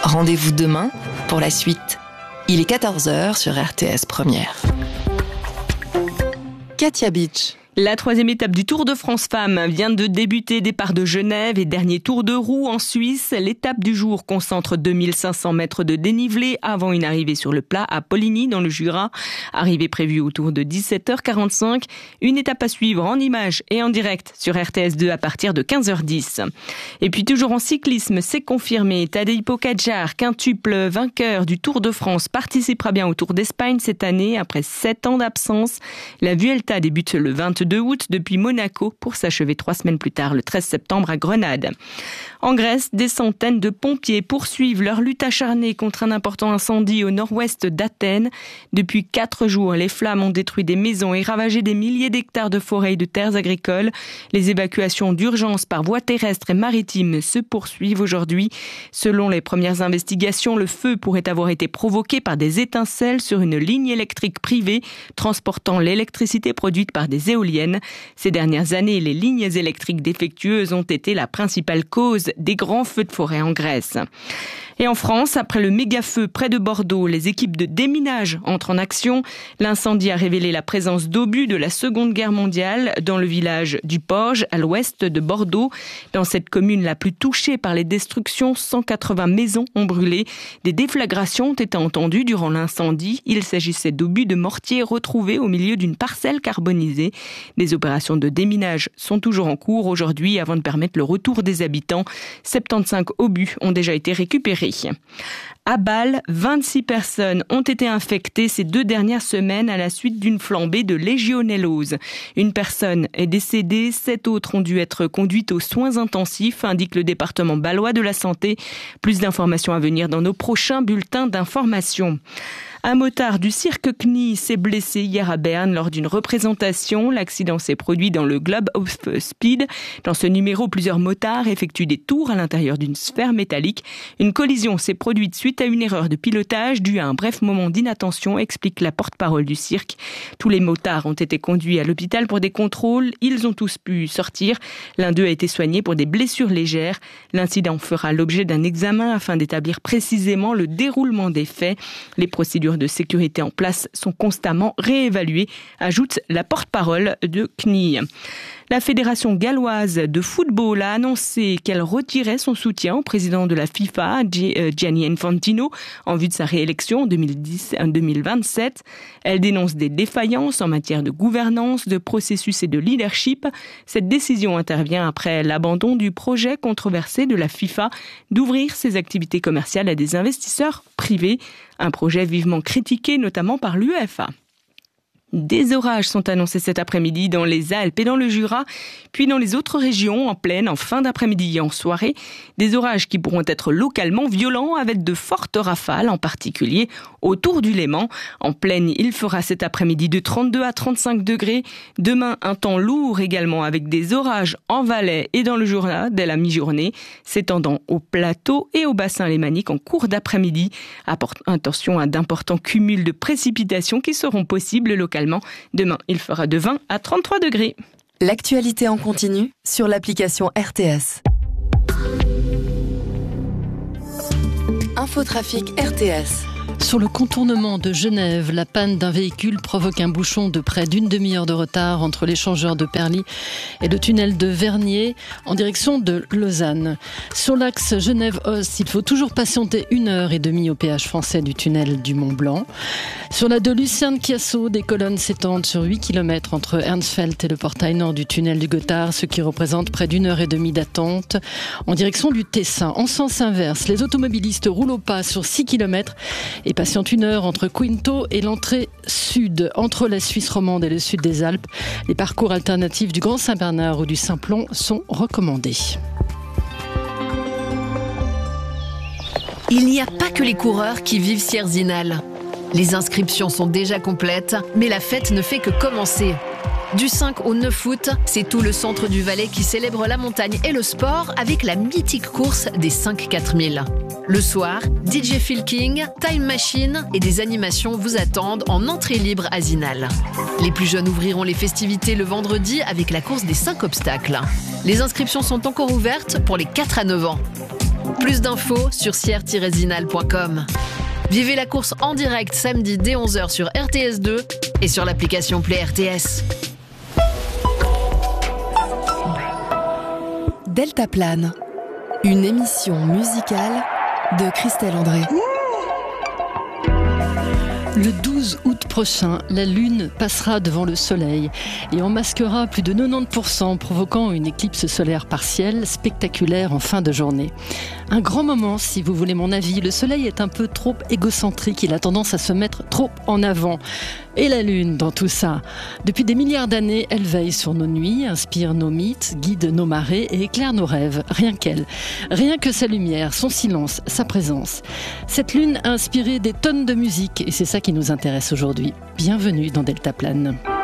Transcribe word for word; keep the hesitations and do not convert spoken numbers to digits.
Rendez-vous demain pour la suite. Il est quatorze heures sur R T S Première. Katia Beach. La troisième étape du Tour de France Femmes vient de débuter. Départ de Genève et dernier tour de roue en Suisse. L'étape du jour concentre deux mille cinq cents mètres de dénivelé avant une arrivée sur le plat à Poligny dans le Jura. Arrivée prévue autour de dix-sept heures quarante-cinq. Une étape à suivre en images et en direct sur R T S deux à partir de quinze heures dix. Et puis toujours en cyclisme, c'est confirmé. Tadej Pogačar, quintuple vainqueur du Tour de France, participera bien au Tour d'Espagne cette année après sept ans d'absence. La Vuelta débute le vingt-deux août depuis Monaco pour s'achever trois semaines plus tard, le treize septembre à Grenade. En Grèce, des centaines de pompiers poursuivent leur lutte acharnée contre un important incendie au nord-ouest d'Athènes. Depuis quatre jours, les flammes ont détruit des maisons et ravagé des milliers d'hectares de forêts et de terres agricoles. Les évacuations d'urgence par voie terrestre et maritime se poursuivent aujourd'hui. Selon les premières investigations, le feu pourrait avoir été provoqué par des étincelles sur une ligne électrique privée transportant l'électricité produite par des éoliennes. Ces dernières années, les lignes électriques défectueuses ont été la principale cause des grands feux de forêt en Grèce. Et en France, après le méga-feu près de Bordeaux, les équipes de déminage entrent en action. L'incendie a révélé la présence d'obus de la Seconde Guerre mondiale dans le village du Porge, à l'ouest de Bordeaux. Dans cette commune la plus touchée par les destructions, cent quatre-vingts maisons ont brûlé. Des déflagrations ont été entendues durant l'incendie. Il s'agissait d'obus de mortier retrouvés au milieu d'une parcelle carbonisée. Des opérations de déminage sont toujours en cours aujourd'hui avant de permettre le retour des habitants. soixante-quinze obus ont déjà été récupérés. À Bâle, vingt-six personnes ont été infectées ces deux dernières semaines à la suite d'une flambée de légionellose. Une personne est décédée, sept autres ont dû être conduites aux soins intensifs, indique le département bâlois de la santé. Plus d'informations à venir dans nos prochains bulletins d'information. Un motard du cirque C N I s'est blessé hier à Berne lors d'une représentation. L'accident s'est produit dans le Globe of Speed. Dans ce numéro, plusieurs motards effectuent des tours à l'intérieur d'une sphère métallique. Une collision s'est produite suite à une erreur de pilotage due à un bref moment d'inattention, explique la porte-parole du cirque. Tous les motards ont été conduits à l'hôpital pour des contrôles. Ils ont tous pu sortir. L'un d'eux a été soigné pour des blessures légères. L'incident fera l'objet d'un examen afin d'établir précisément le déroulement des faits. Les procédures de sécurité en place sont constamment réévaluées, ajoute la porte-parole de C N I. La Fédération galloise de football a annoncé qu'elle retirait son soutien au président de la FIFA, Gianni Infantino, en vue de sa réélection en deux mille vingt-sept. Elle dénonce des défaillances en matière de gouvernance, de processus et de leadership. Cette décision intervient après l'abandon du projet controversé de la FIFA d'ouvrir ses activités commerciales à des investisseurs privés. Un projet vivement critiqué, notamment par l'U E F A. Des orages sont annoncés cet après-midi dans les Alpes et dans le Jura, puis dans les autres régions en pleine, en fin d'après-midi et en soirée. Des orages qui pourront être localement violents avec de fortes rafales, en particulier autour du Léman. En pleine, il fera cet après-midi de trente-deux à trente-cinq degrés. Demain, un temps lourd également avec des orages en Valais et dans le Jura dès la mi-journée, s'étendant au plateau et au bassin lémanique en cours d'après-midi. Attention à d'importants cumuls de précipitations qui seront possibles localement. Demain, il fera de vingt à trente-trois degrés. L'actualité en continu sur l'application R T S. Infotrafic R T S. Sur le contournement de Genève, la panne d'un véhicule provoque un bouchon de près d'une demi-heure de retard entre l'échangeur de Perly et le tunnel de Vernier en direction de Lausanne. Sur l'axe Genève-Ost, il faut toujours patienter une heure et demie au péage français du tunnel du Mont-Blanc. Sur la de Lucerne-Chiasso, des colonnes s'étendent sur huit kilomètres entre Ernstfeld et le portail nord du tunnel du Gothard, ce qui représente près d'une heure et demie d'attente en direction du Tessin. En sens inverse, les automobilistes roulent au pas sur six kilomètres et patiente une heure entre Quinto et l'entrée sud. Entre la Suisse romande et le sud des Alpes, les parcours alternatifs du Grand Saint-Bernard ou du Simplon sont recommandés. Il n'y a pas que les coureurs qui vivent Sierzinal. Les inscriptions sont déjà complètes, mais la fête ne fait que commencer. Du cinq au neuf août, c'est tout le centre du Valais qui célèbre la montagne et le sport avec la mythique course des cinq quatre mille. Le soir, D J Phil King, Time Machine et des animations vous attendent en entrée libre à Zinal. Les plus jeunes ouvriront les festivités le vendredi avec la course des cinq obstacles. Les inscriptions sont encore ouvertes pour les quatre à neuf ans. Plus d'infos sur sierre tiret zinal point com. Vivez la course en direct samedi dès onze heures sur R T S deux et sur l'application Play R T S. Deltaplane, une émission musicale de Christelle André. Le douze août prochain, la Lune passera devant le Soleil et en masquera plus de quatre-vingt-dix pour cent, provoquant une éclipse solaire partielle spectaculaire en fin de journée. Un grand moment, si vous voulez mon avis. Le Soleil est un peu trop égocentrique, il a tendance à se mettre trop en avant. Et la Lune dans tout ça. Depuis des milliards d'années, elle veille sur nos nuits, inspire nos mythes, guide nos marées et éclaire nos rêves. Rien qu'elle. Rien que sa lumière, son silence, sa présence. Cette Lune a inspiré des tonnes de musique et c'est ça qui nous intéresse aujourd'hui. Bienvenue dans Deltaplane.